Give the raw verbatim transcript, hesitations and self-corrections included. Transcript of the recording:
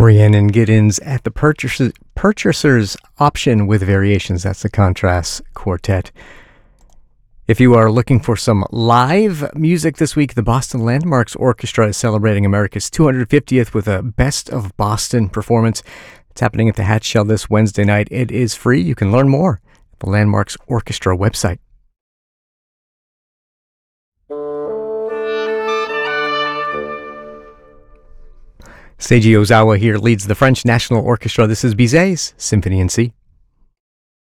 Rhiannon Giddens at the purchaser, purchaser's option with variations. That's the Contrast Quartet. If you are looking for some live music this week, the Boston Landmarks Orchestra is celebrating America's two hundred fiftieth with a Best of Boston performance. It's happening at the Hatch Shell this Wednesday night. It is free. You can learn more at the Landmarks Orchestra website. Seiji Ozawa here leads the French National Orchestra. This is Bizet's Symphony in C.